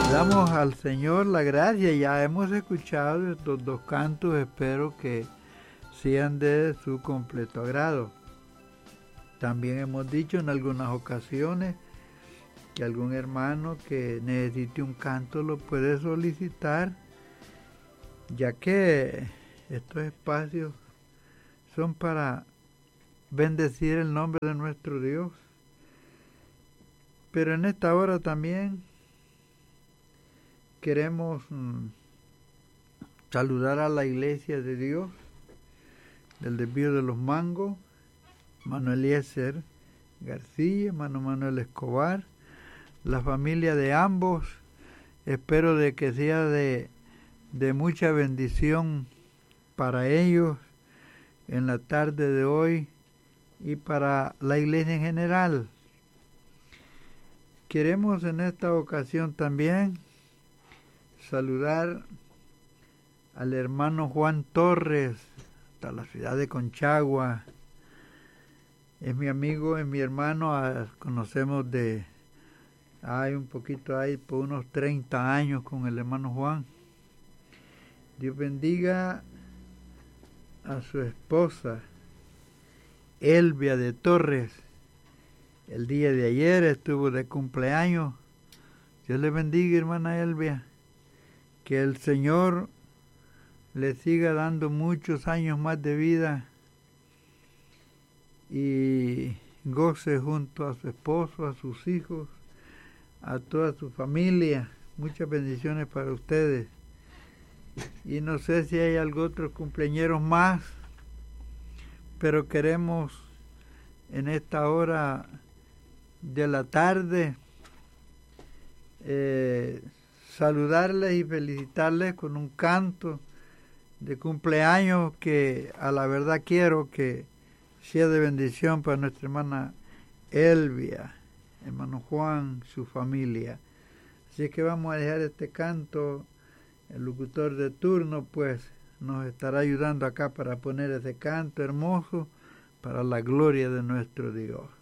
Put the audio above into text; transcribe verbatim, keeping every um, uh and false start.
Damos al Señor la gracia. Ya hemos escuchado estos dos cantos, espero que sean de su completo agrado. También hemos dicho en algunas ocasiones que algún hermano que necesite un canto lo puede solicitar, ya que estos espacios son para bendecir el nombre de nuestro Dios. Pero en esta hora también queremos mm, saludar a la Iglesia de Dios del Desvío de los Mangos, hermano Eliezer García, hermano Manuel Escobar, la familia de ambos. Espero de que sea de, de mucha bendición para ellos en la tarde de hoy y para la iglesia en general. Queremos en esta ocasión también saludar al hermano Juan Torres, hasta la ciudad de Conchagua. Es mi amigo, es mi hermano, conocemos de, hay un poquito, hay por unos treinta años con el hermano Juan. Dios bendiga a su esposa, Elvia de Torres. El día de ayer estuvo de cumpleaños. Dios le bendiga, hermana Elvia. Que el Señor le siga dando muchos años más de vida y goce junto a su esposo, a sus hijos, a toda su familia. Muchas bendiciones para ustedes. Y no sé si hay algún otro cumpleañero más, pero queremos en esta hora de la tarde eh, saludarles y felicitarles con un canto de cumpleaños que a la verdad quiero que sea de bendición para nuestra hermana Elvia, hermano Juan, su familia. Así que vamos a dejar este canto. El locutor de turno pues nos estará ayudando acá para poner ese canto hermoso para la gloria de nuestro Dios.